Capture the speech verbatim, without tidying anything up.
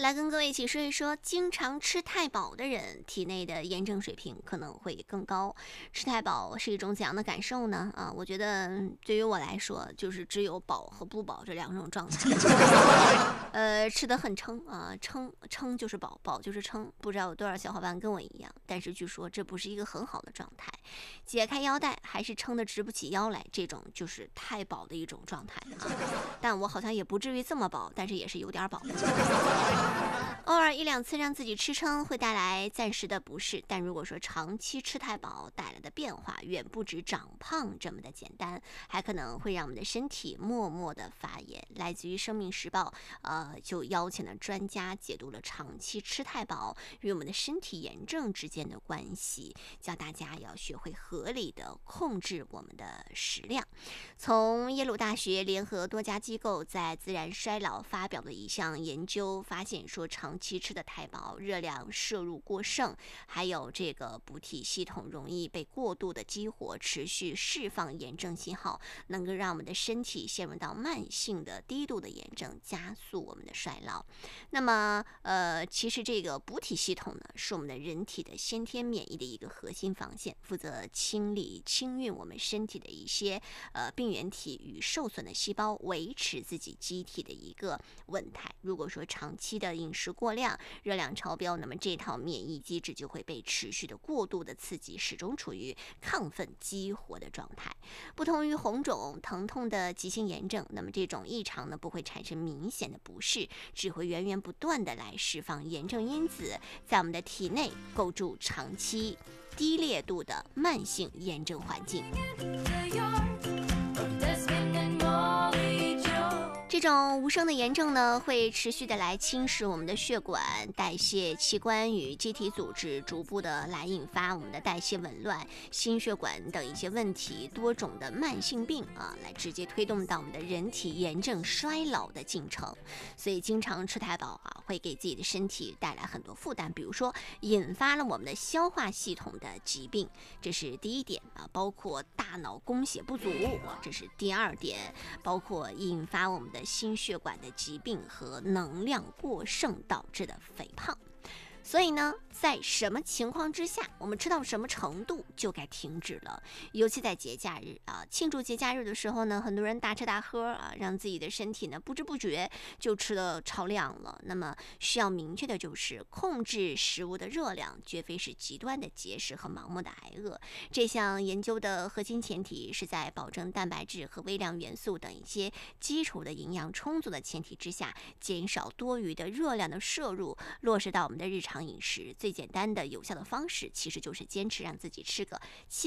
来跟各位一起说一说，经常吃太饱的人体内的炎症水平可能会更高。吃太饱是一种怎样的感受呢？啊，我觉得对于我来说，就是只有饱和不饱这两种状态。呃，吃得很撑啊，撑撑就是饱，饱就是撑。不知道有多少小伙伴跟我一样，但是据说这不是一个很好的状态。解开腰带还是撑得直不起腰来，这种就是太饱的一种状态啊。但我好像也不至于这么饱，但是也是有点饱。偶尔一两次让自己吃撑会带来暂时的不适，但如果说长期吃太饱带来的变化远不止长胖这么的简单，还可能会让我们的身体默默的发炎。来自于生命时报呃，就邀请了专家解读了长期吃太饱与我们的身体炎症之间的关系，教大家要学会合理的控制我们的食量。从耶鲁大学联合多家机构在自然衰老发表的一项研究发现说，长期吃的太饱，热量摄入过剩，还有这个补体系统容易被过度的激活，持续释放炎症信号，能够让我们的身体陷入到慢性的低度的炎症，加速我们的衰老。那么呃，其实这个补体系统呢，是我们的人体的先天免疫的一个核心防线，负责清理清运我们身体的一些呃病原体与受损的细胞，维持自己机体的一个稳态。如果说长期的饮食过量，热量超标，那么这套免疫机制就会被持续的过度的刺激，始终处于亢奋激活的状态。不同于红肿疼痛的急性炎症，那么这种异常呢不会产生明显的不适，只会源源不断的来释放炎症因子，在我们的体内构筑长期低烈度的慢性炎症环境。这种无声的炎症呢，会持续的来侵蚀我们的血管、代谢器官与机体组织，逐步的来引发我们的代谢紊乱、心血管等一些问题，多种的慢性病啊，来直接推动到我们的人体炎症衰老的进程。所以经常吃太饱啊，会给自己的身体带来很多负担，比如说引发了我们的消化系统的疾病，这是第一点啊，包括大脑供血不足，这是第二点，包括引发我们的心血管的疾病和能量过剩导致的肥胖。所以呢，在什么情况之下，我们吃到什么程度就该停止了。尤其在节假日啊，庆祝节假日的时候呢，很多人大吃大喝啊，让自己的身体呢不知不觉就吃得超量了。那么需要明确的就是控制食物的热量，绝非是极端的节食和盲目的挨饿。这项研究的核心前提是在保证蛋白质和微量元素等一些基础的营养充足的前提之下，减少多余的热量的摄入，落实到我们的日常饮食。最简单的有效的方式其实就是坚持让自己吃个